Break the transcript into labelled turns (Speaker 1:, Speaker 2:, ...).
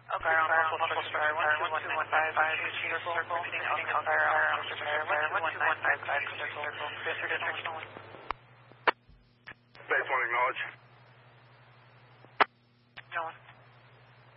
Speaker 1: Elvira on Russell Star 12115 circle, repeating Elvira on Russell Star 12195 circle, traditional.
Speaker 2: Base 1 acknowledge.